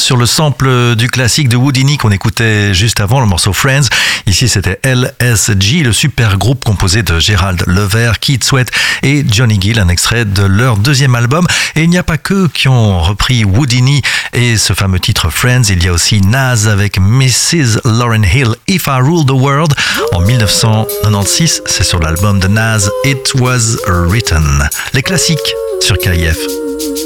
sur le sample du classique de Whodini qu'on écoutait juste avant, le morceau Friends. Ici, c'était LSG, le super groupe composé de Gérald Levert, Keith Sweat et Johnny Gill, un extrait de leur deuxième album. Et il n'y a pas qu'eux qui ont repris Whodini et ce fameux titre Friends. Il y a aussi Nas avec Mrs. Lauryn Hill, If I Rule the World, en 1996. C'est sur l'album de Nas, It Was Written. Les classiques sur KIF.